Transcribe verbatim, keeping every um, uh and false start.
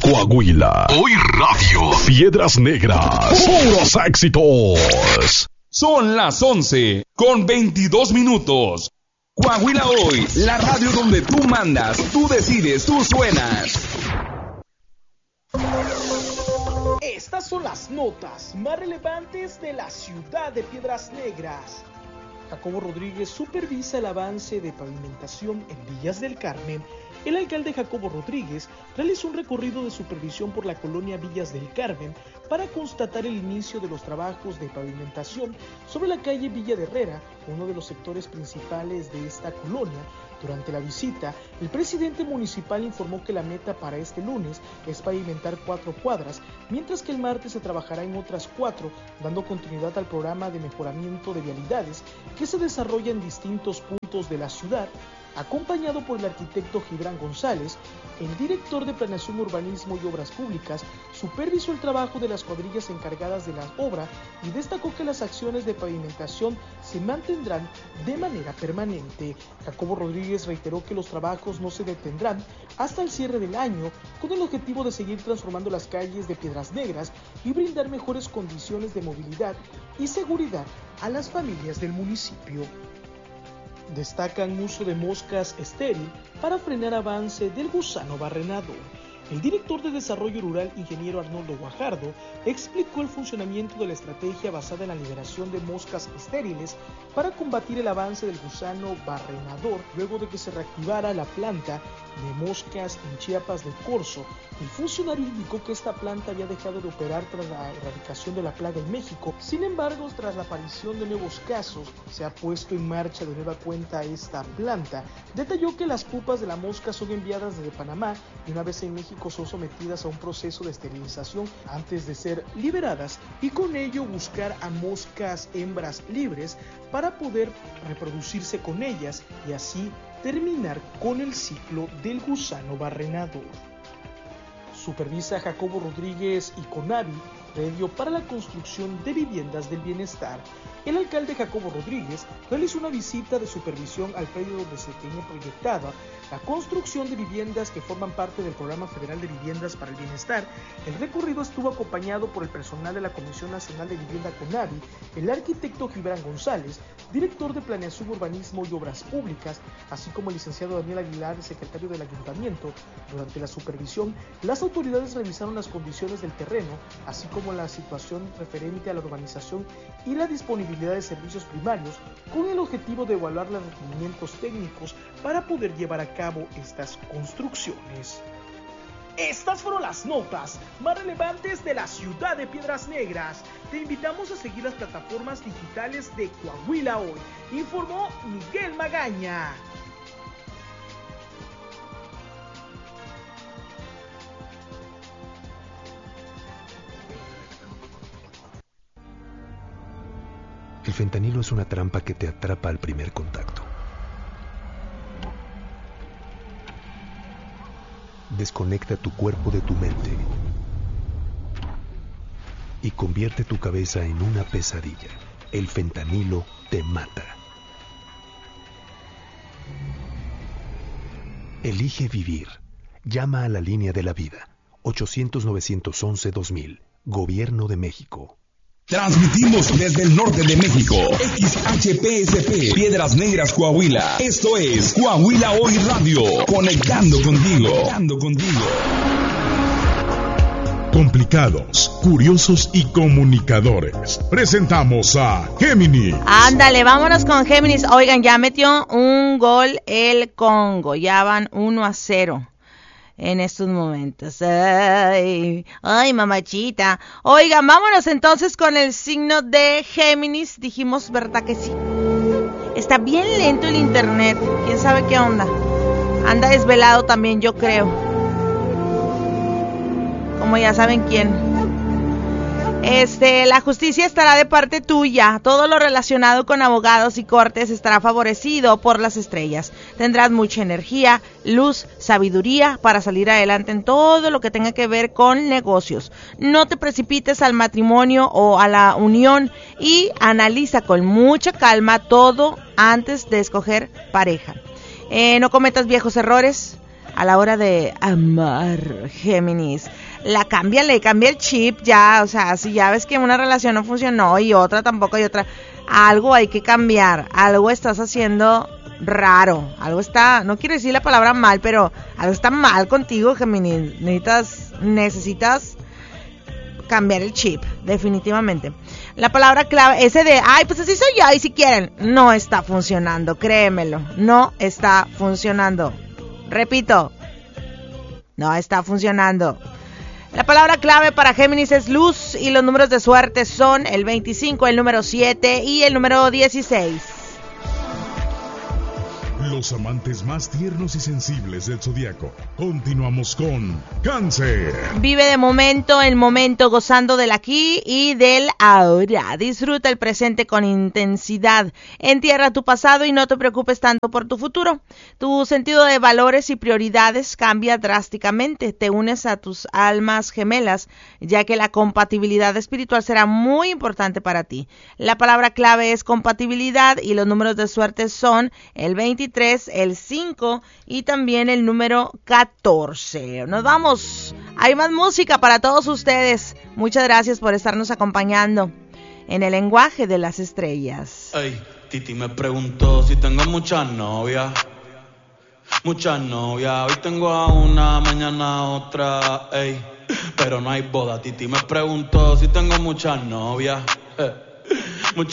Coahuila. Hoy Radio. Piedras Negras. Puros éxitos. Son las once con veintidós minutos. Coahuila Hoy, la radio donde tú mandas, tú decides, tú suenas. Estas son las notas más relevantes de la ciudad de Piedras Negras. Jacobo Rodríguez supervisa el avance de pavimentación en Villas del Carmen. El alcalde Jacobo Rodríguez realizó un recorrido de supervisión por la colonia Villas del Carmen para constatar el inicio de los trabajos de pavimentación sobre la calle Villa de Herrera, uno de los sectores principales de esta colonia. Durante la visita, el presidente municipal informó que la meta para este lunes es pavimentar cuatro cuadras, mientras que el martes se trabajará en otras cuatro, dando continuidad al programa de mejoramiento de vialidades que se desarrolla en distintos puntos de la ciudad. Acompañado por el arquitecto Gibran González, el director de Planeación, Urbanismo y Obras Públicas supervisó el trabajo de las cuadrillas encargadas de la obra y destacó que las acciones de pavimentación se mantendrán de manera permanente. Jacobo Rodríguez reiteró que los trabajos no se detendrán hasta el cierre del año, con el objetivo de seguir transformando las calles de Piedras Negras y brindar mejores condiciones de movilidad y seguridad a las familias del municipio. Destacan uso de moscas estéril para frenar avance del gusano barrenador. El director de Desarrollo Rural, ingeniero Arnoldo Guajardo, explicó el funcionamiento de la estrategia basada en la liberación de moscas estériles para combatir el avance del gusano barrenador, luego de que se reactivara la planta de moscas en Chiapas de Corzo. El funcionario indicó que esta planta había dejado de operar tras la erradicación de la plaga en México. Sin embargo, tras la aparición de nuevos casos, se ha puesto en marcha de nueva cuenta esta planta. Detalló que las pupas de la mosca son enviadas desde Panamá y una vez en México son sometidas a un proceso de esterilización antes de ser liberadas, y con ello buscar a moscas hembras libres para poder reproducirse con ellas y así terminar con el ciclo del gusano barrenador. Supervisa Jacobo Rodríguez y Conavi, predio para la construcción de viviendas del bienestar. El alcalde Jacobo Rodríguez realizó una visita de supervisión al predio donde se tiene proyectada la construcción de viviendas que forman parte del Programa Federal de Viviendas para el Bienestar. El recorrido estuvo acompañado por el personal de la Comisión Nacional de Vivienda CONAVI, el arquitecto Gibran González, director de Planeación, Urbanismo y Obras Públicas, así como el licenciado Daniel Aguilar, secretario del Ayuntamiento. Durante la supervisión, las autoridades revisaron las condiciones del terreno, así como la situación referente a la urbanización y la disponibilidad de servicios primarios, con el objetivo de evaluar los requerimientos técnicos para poder llevar a cabo estas construcciones. Estas fueron las notas más relevantes de la ciudad de Piedras Negras. Te invitamos a seguir las plataformas digitales de Coahuila Hoy. Informó Miguel Magaña. El fentanilo es una trampa que te atrapa al primer contacto. Desconecta tu cuerpo de tu mente y convierte tu cabeza en una pesadilla. El fentanilo te mata. Elige vivir. Llama a la línea de la vida. ochocientos, novecientos once, dos mil. Gobierno de México. Transmitimos desde el norte de México. X H P S P, Piedras Negras, Coahuila. Esto es Coahuila Hoy Radio. Conectando contigo. Conectando contigo. Complicados, curiosos y comunicadores. Presentamos a Géminis. Ándale, vámonos con Géminis. Oigan, ya metió un gol el Congo. Ya van uno a cero. En estos momentos. Ay, ay, mamachita. Oigan, vámonos entonces con el signo de Géminis. Dijimos, ¿verdad que sí? Está bien lento el internet. ¿Quién sabe qué onda? Anda desvelado también, yo creo. Como ya saben quién. Este, la justicia estará de parte tuya. Todo lo relacionado con abogados y cortes estará favorecido por las estrellas. Tendrás mucha energía, luz, sabiduría para salir adelante en todo lo que tenga que ver con negocios. No te precipites al matrimonio o a la unión y analiza con mucha calma todo antes de escoger pareja. Eh, no cometas viejos errores. a la hora de amar, Géminis. La cambia, le cambia el chip ya, o sea, si ya ves que una relación no funcionó y otra tampoco y otra, algo hay que cambiar, algo estás haciendo raro, algo está, no quiero decir la palabra mal, pero algo está mal contigo, Géminis. Necesitas, necesitas cambiar el chip, definitivamente. La palabra clave, ese de, ay, pues así soy yo, y si quieren, no está funcionando, créemelo, no está funcionando. Repito, no está funcionando. La palabra clave para Géminis es luz y los números de suerte son el veinticinco, el número siete y el número dieciséis. Los amantes más tiernos y sensibles del zodiaco. Continuamos con Cáncer. Vive de momento en momento, gozando del aquí y del ahora. Disfruta el presente con intensidad. Entierra tu pasado y no te preocupes tanto por tu futuro. Tu sentido de valores y prioridades cambia drásticamente. Te unes a tus almas gemelas, ya que la compatibilidad espiritual será muy importante para ti. La palabra clave es compatibilidad y los números de suerte son el veintitrés, el cinco y también el número catorce. Nos vamos. Hay más música para todos ustedes. Muchas gracias por estarnos acompañando en el lenguaje de las estrellas. Ey, Titi me preguntó si tengo muchas novias. Muchas novias. Hoy tengo a una, mañana a otra. Ey, pero no hay boda. Titi me preguntó si tengo muchas novias. Eh, muchas